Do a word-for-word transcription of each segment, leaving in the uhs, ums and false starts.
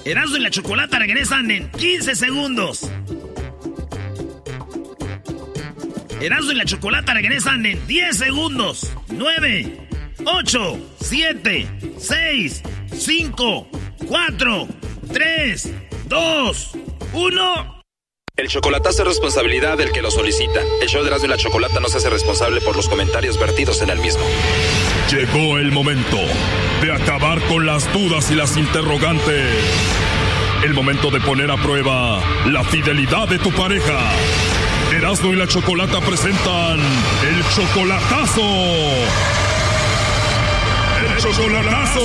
Erasmo y la Chocolata regresan en quince segundos. Erasmo y la Chocolata regresan en diez segundos. nueve, ocho, siete, seis, cinco, cuatro, tres, dos, uno... El chocolatazo es responsabilidad del que lo solicita. El show de Erasmo y la Chocolata no se hace responsable por los comentarios vertidos en el mismo. Llegó el momento de acabar con las dudas y las interrogantes. El momento de poner a prueba la fidelidad de tu pareja. Erasmo y la Chocolata presentan el chocolatazo. ¡El chocolatazo!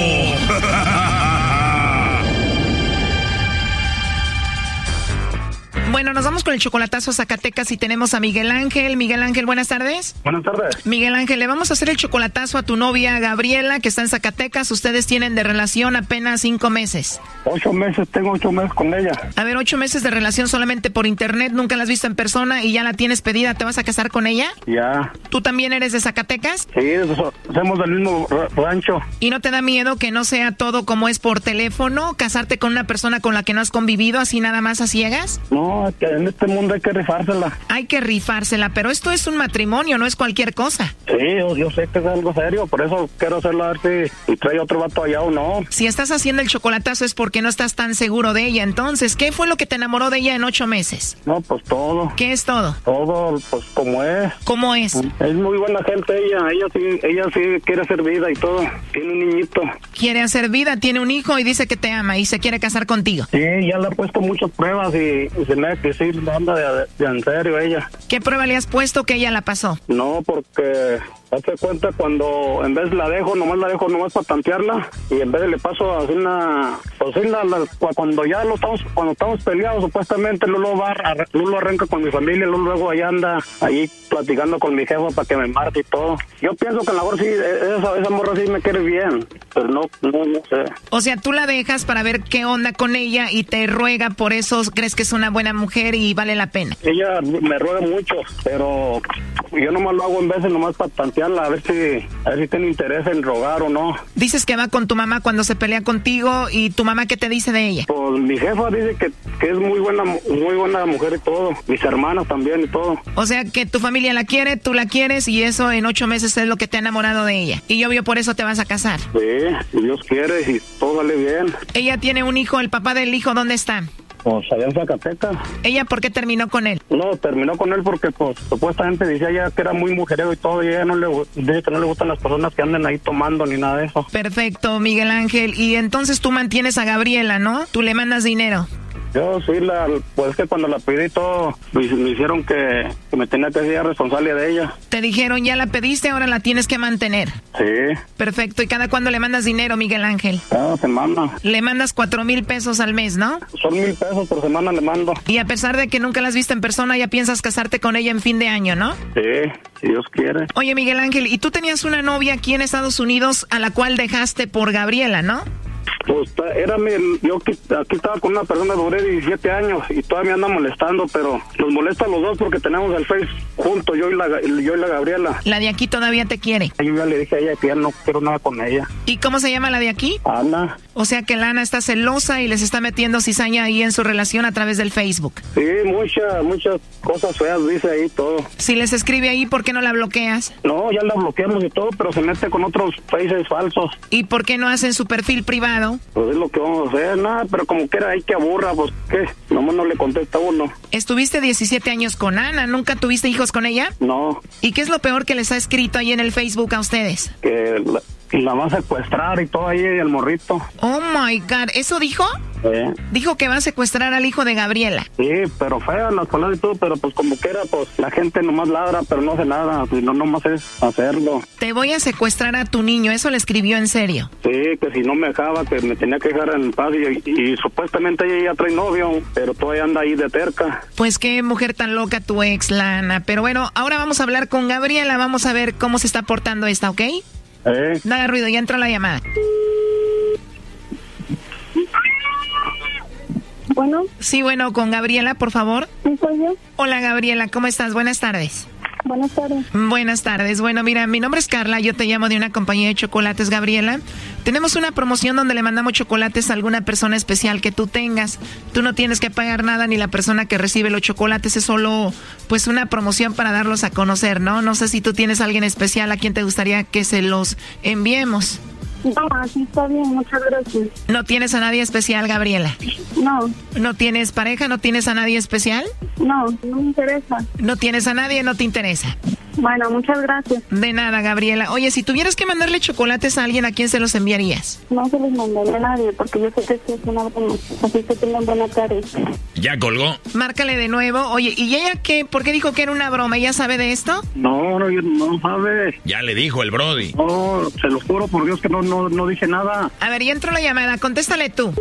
Bueno, nos vamos con el chocolatazo a Zacatecas y tenemos a Miguel Ángel. Miguel Ángel, buenas tardes. Buenas tardes. Miguel Ángel, le vamos a hacer el chocolatazo a tu novia Gabriela, que está en Zacatecas. Ustedes tienen de relación apenas cinco meses. Ocho meses, tengo ocho meses con ella. A ver, ocho meses de relación solamente por internet, nunca la has visto en persona y ya la tienes pedida. ¿Te vas a casar con ella? Ya. ¿Tú también eres de Zacatecas? Sí, somos del mismo rancho. ¿Y no te da miedo que no sea todo como es por teléfono? ¿Casarte con una persona con la que no has convivido así nada más a ciegas? No, que en este mundo hay que rifársela. Hay que rifársela, pero esto es un matrimonio, no es cualquier cosa. Sí, yo, yo sé que es algo serio, por eso quiero hacerlo a ver si, si trae otro vato allá o no. Si estás haciendo el chocolatazo es porque no estás tan seguro de ella. Entonces, ¿qué fue lo que te enamoró de ella en ocho meses? No, pues todo. ¿Qué es todo? Todo, pues como es. ¿Cómo es? Es muy buena gente ella, ella sí, ella sí quiere hacer vida y todo. Tiene un niñito. Quiere hacer vida, tiene un hijo y dice que te ama y se quiere casar contigo. Sí, ya le he puesto muchas pruebas y, y se me da que sí, anda de, de, de en serio ella. ¿Qué prueba le has puesto que ella la pasó? No, porque hazte cuenta cuando en vez la dejo, nomás la dejo nomás para tantearla y en vez de le paso así una, pues así la, la, cuando ya lo estamos, cuando estamos peleados supuestamente Lulo va, Lulo arranca con mi familia, Lulo luego allá anda ahí platicando con mi jefa para que me marque y todo. Yo pienso que a lo mejor sí, esa, esa morra sí me quiere bien, pero no, no, no sé. O sea, tú la dejas para ver qué onda con ella y te ruega, por eso crees que es una buena mujer y vale la pena. Ella me ruega mucho, pero yo nomás lo hago en veces nomás para tantearla, a ver si, a ver si tiene interés en rogar o no. Dices que va con tu mamá cuando se pelea contigo, y tu mamá, ¿qué te dice de ella? Pues mi jefa dice que, que es muy buena, muy buena mujer y todo, mis hermanas también y todo. O sea, que tu familia la quiere, tú la quieres, y eso en ocho meses es lo que te ha enamorado de ella. Y obvio por eso te vas a casar. Sí, si Dios quiere, y todo sale bien. Ella tiene un hijo, el papá del hijo, ¿dónde está? Pues allá en Zacatecas. ¿Ella por qué terminó con él? No, terminó con él porque pues supuestamente decía ella que era muy mujeriego y todo, y ella no le, dice que no le gustan las personas que anden ahí tomando ni nada de eso. Perfecto, Miguel Ángel. Y entonces tú mantienes a Gabriela, ¿no? Tú le mandas dinero. Yo sí, la, pues que cuando la pedí todo, me, me hicieron que, que me tenía que ser responsable de ella. Te dijeron, ya la pediste, ahora la tienes que mantener. Sí. Perfecto. ¿Y cada cuándo le mandas dinero, Miguel Ángel? Cada semana. Le mandas cuatro mil pesos al mes, ¿no? Son mil pesos por semana le mando. Y a pesar de que nunca la has visto en persona, ya piensas casarte con ella en fin de año, ¿no? Sí, si Dios quiere. Oye, Miguel Ángel, ¿y tú tenías una novia aquí en Estados Unidos a la cual dejaste por Gabriela, no? Pues era mi, yo aquí, aquí estaba con una persona, duré diecisiete años y todavía anda molestando, pero nos molesta a los dos porque tenemos el Face juntos, yo y la yo y la Gabriela. ¿La de aquí todavía te quiere? Yo ya le dije a ella que ya no quiero nada con ella. ¿Y cómo se llama la de aquí? Ana. O sea que la Ana está celosa y les está metiendo cizaña ahí en su relación a través del Facebook. Sí, muchas, muchas cosas feas dice ahí todo. Si les escribe ahí, ¿por qué no la bloqueas? No, ya la bloqueamos y todo, pero se mete con otros Faces falsos. ¿Y por qué no hacen su perfil privado? Pues es lo que vamos a hacer, nada, pero como que era ahí que aburra, pues qué, nomás no le contesta uno. Estuviste diecisiete años con Ana, ¿nunca tuviste hijos con ella? No. ¿Y qué es lo peor que les ha escrito ahí en el Facebook a ustedes? Que la, la va a secuestrar y todo ahí, el morrito. Oh my God, ¿eso dijo? ¿Eh? Dijo que va a secuestrar al hijo de Gabriela. Sí, pero fea las palabras y todo, pero pues como que era, pues la gente nomás ladra, pero no hace nada, pues no nomás es hacerlo. Te voy a secuestrar a tu niño, eso le escribió en serio. Sí, que si no me dejaba, que me tenía que dejar en paz y, y, y supuestamente ella ya trae novio, pero todavía anda ahí de terca. Pues qué mujer tan loca tu ex, Lana. Pero bueno, ahora vamos a hablar con Gabriela, vamos a ver cómo se está portando esta, ¿ok? ¿Eh? No haga ruido, ya entró la llamada. Bueno. Sí, bueno, con Gabriela, por favor. Sí, soy yo. Hola, Gabriela, ¿cómo estás? Buenas tardes. Buenas tardes. Buenas tardes. Bueno, mira, mi nombre es Carla, yo te llamo de una compañía de chocolates, Gabriela. Tenemos una promoción donde le mandamos chocolates a alguna persona especial que tú tengas. Tú no tienes que pagar nada ni la persona que recibe los chocolates, es solo pues una promoción para darlos a conocer, ¿no? No sé si tú tienes a alguien especial a quien te gustaría que se los enviemos. No, así está bien, muchas gracias. ¿No tienes a nadie especial, Gabriela? No. ¿No tienes pareja? ¿No tienes a nadie especial? No, no me interesa. ¿No tienes a nadie? ¿No te interesa? Bueno, muchas gracias. De nada, Gabriela. Oye, si tuvieras que mandarle chocolates a alguien, ¿a quién se los enviarías? No se los mandaré a nadie, porque yo sé que esto es una broma. Así que tengan buena tarde. Ya colgó. Márcale de nuevo. Oye, ¿y ella qué? ¿Por qué dijo que era una broma? ¿Ella sabe de esto? No, no, no sabe. Ya le dijo el Brody. No, se lo juro por Dios que no, no, no dije nada. A ver, ya entró la llamada. Contéstale tú.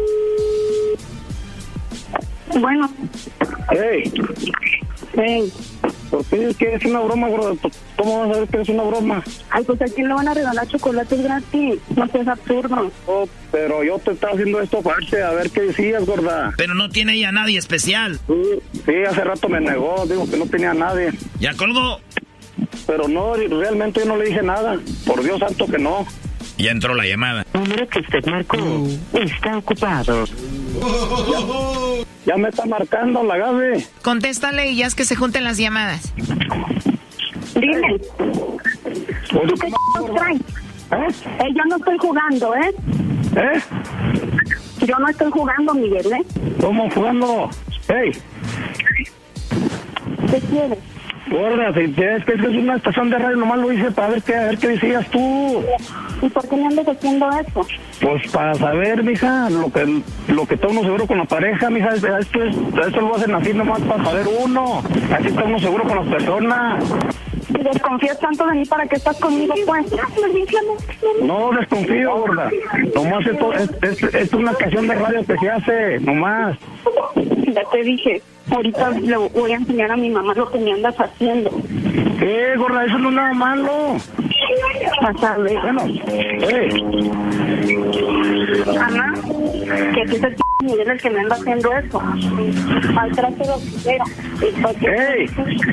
Bueno. Hey. Hey. ¿Por qué dices que es una broma, gordo? ¿Cómo vas a saber que es una broma? Ay, pues a quién le van a regalar chocolates gratis. No seas absurdo. Oh, pero yo te estaba haciendo esto aparte, a ver qué decías, gorda. Pero no tiene ella nadie especial. Sí, sí, hace rato me negó, digo que no tenía nadie. Ya colgó. Pero no, realmente yo no le dije nada. Por Dios santo que no. Ya entró la llamada. El número que usted marcó está ocupado. Ya, ya me está marcando la Gaby. Contéstale y ya es que se junten las llamadas. Dime. ¿Tú qué c*** traes? ¿Eh? Eh, yo no estoy jugando, ¿eh? ¿Eh? Yo no estoy jugando, Miguel, ¿eh? ¿Cómo jugando? ¡Ey! ¿Qué quieres? Gorda, si es que es una estación de radio, nomás lo hice para ver qué, a ver qué decías tú. ¿Y por qué me andas haciendo eso? Pues para saber, mija, lo que lo que está uno seguro con la pareja, mija, esto, es, esto lo hacen así nomás para saber uno. Así está uno seguro con las personas. Si desconfías tanto de mí, ¿para qué estás conmigo, pues? No desconfío, gorda. Nomás esto es, es, es una estación de radio que se hace, nomás. Ya te dije, ahorita le voy a enseñar a mi mamá lo que me andas haciendo. ¿Qué, gorda? Eso no es nada malo. Vas a ver. Bueno, eh. Ana, que aquí es el p*** Miguel el que me anda haciendo eso. Al traste lo que quiera. ¡Ey!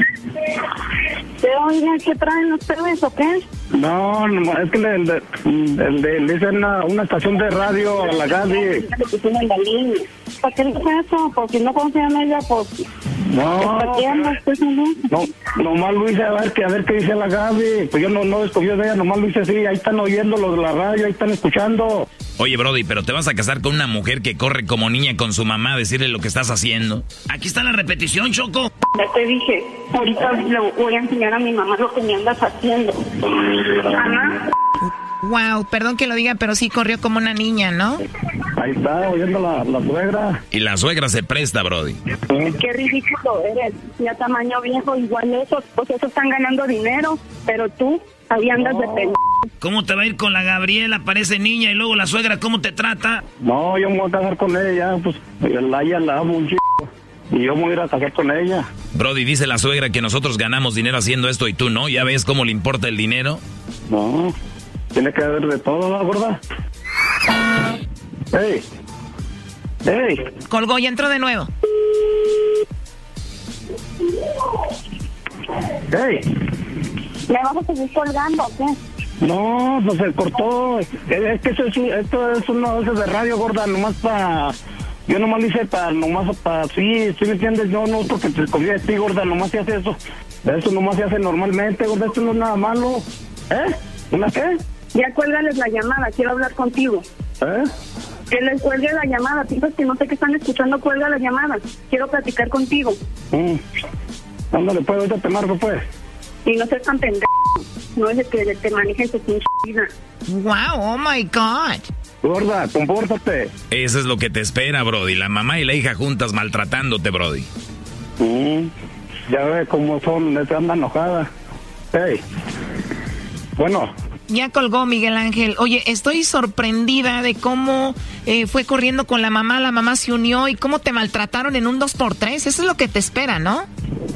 Oiga, ¿qué traen ustedes o qué? No, no, es que le, le, le, le, le hice una, una estación de radio a la Gaby. ¿Para qué le hice eso? Pues si no confía en ella, pues... No, no, nomás lo hice a ver, que, a ver qué dice la Gaby. Pues yo no, no desconfío de ella, nomás lo hice así. Ahí están oyendo los de la radio, ahí están escuchando. Oye, Brody, pero te vas a casar con una mujer que corre como niña con su mamá a decirle lo que estás haciendo. Aquí está la repetición, Choco. Ya te dije, ahorita le voy a enseñar a mi mamá lo que me andas haciendo. Ana. Wow, perdón que lo diga, pero sí corrió como una niña, ¿no? Ahí está, oyendo la, la suegra. Y la suegra se presta, Brody. Qué ridículo eres. Ya tamaño viejo, igual esos, pues esos están ganando dinero, pero tú, ahí andas no. de pena. ¿Cómo te va a ir con la Gabriela? Parece niña y luego la suegra, ¿cómo te trata? No, yo me voy a casar con ella, pues, la ella la amo un chico. Y yo me voy a ir a casar con ella. Brody, dice la suegra que nosotros ganamos dinero haciendo esto y tú no. ¿Ya ves cómo le importa el dinero? No, tiene que haber de todo, ¿no, gorda? ¡Ey! ¡Ey! Colgó y entró de nuevo. ¡Ey! ¿Me vas a seguir colgando o qué? No, pues se cortó. Es, es que eso es, esto es uno de esos de radio, gorda, nomás para... Yo nomás lo hice para, nomás para... Sí, ¿sí me entiendes? Yo no, porque te confío de ti, gorda, nomás se hace eso. Eso nomás se hace normalmente, gorda, esto no es nada malo. ¿Eh? ¿Una qué? Ya cuélgales la llamada, quiero hablar contigo. ¿Eh? Que les cuelgue la llamada, piensas que no sé qué están escuchando, cuelga la llamada. Quiero platicar contigo. Mm. Ándale, pues, ahorita te marco, pues. Y no seas tan pendejo. No es de que te manejen tu pinche vida. Wow, oh my God. Gorda, compórtate. Eso es lo que te espera, Brody. La mamá y la hija juntas maltratándote, Brody. Mm. Ya ve cómo son, les anda enojada. Hey. Bueno. Ya colgó, Miguel Ángel. Oye, estoy sorprendida de cómo eh, fue corriendo con la mamá, la mamá se unió y cómo te maltrataron en un dos por tres. Eso es lo que te espera, ¿no?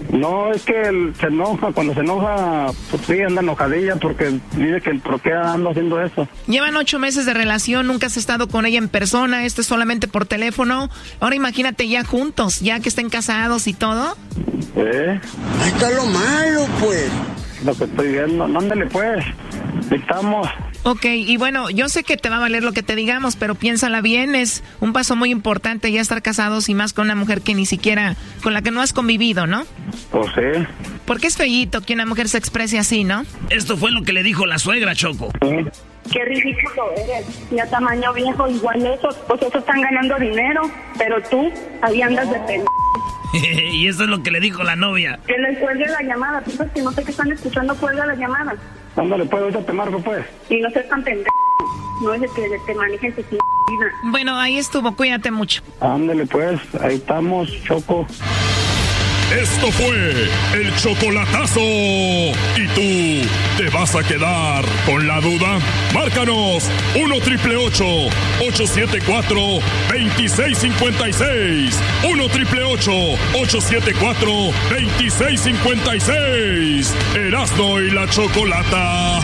No, es que él se enoja, cuando se enoja, pues sí, anda enojadilla porque dice que por qué ando haciendo eso. Llevan ocho meses de relación, nunca has estado con ella en persona, esto es solamente por teléfono. Ahora imagínate ya juntos, ya que estén casados y todo. ¿Eh? Ahí está lo malo, pues. Lo que estoy viendo, ándale pues, estamos... Ok, y bueno, yo sé que te va a valer lo que te digamos, pero piénsala bien, es un paso muy importante ya estar casados y más con una mujer que ni siquiera, con la que no has convivido, ¿no? Pues sí. Porque es feíto que una mujer se exprese así, ¿no? Esto fue lo que le dijo la suegra, Choco. Sí. Qué ridículo eres. Ya tamaño viejo, igual esos, pues esos están ganando dinero, pero tú ahí andas de p***. Y eso es lo que le dijo la novia. Que les cuelgue la llamada, tú sabes que no sé qué están escuchando, cuelga la llamada. Ándale pues, ahorita te marco pues. Y no seas tan pendejo, no es de que te manejen tu vida. Bueno, ahí estuvo, cuídate mucho. Ándale pues, ahí estamos, Choco. Esto fue el chocolatazo. ¿Y tú te vas a quedar con la duda? Márcanos uno triple ocho, ocho siete cuatro, dos seis cinco seis. uno triple ocho, ocho siete cuatro, dos seis cinco seis. Erasmo y la Chocolata.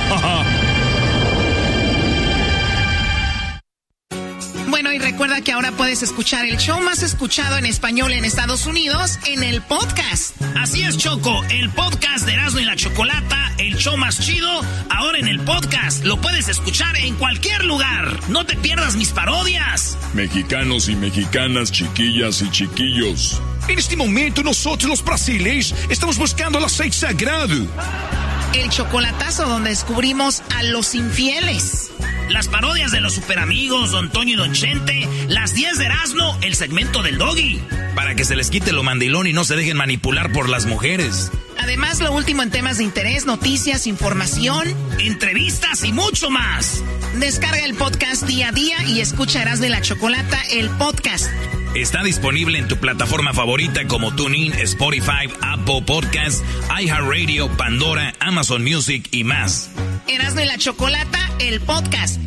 Bueno, y recuerda que ahora puedes escuchar el show más escuchado en español en Estados Unidos en el podcast. Así es, Choco, el podcast de Erasmo y la Chocolata, el show más chido, ahora en el podcast. Lo puedes escuchar en cualquier lugar. No te pierdas mis parodias. Mexicanos y mexicanas, chiquillas y chiquillos. En este momento nosotros los brasileños estamos buscando el aceite sagrado. El chocolatazo donde descubrimos a los infieles. Las parodias de los superamigos, Don Toño y Don Chente, las diez de Erasmo, el segmento del Doggy. Para que se les quite lo mandilón y no se dejen manipular por las mujeres. Además, lo último en temas de interés, noticias, información, entrevistas y mucho más. Descarga el podcast día a día y escucha Erasmo y la Chocolata, el podcast. Está disponible en tu plataforma favorita como TuneIn, Spotify, Apple Podcasts, iHeartRadio, Pandora, Amazon Music y más. Erasmo y la Chocolata, el podcast.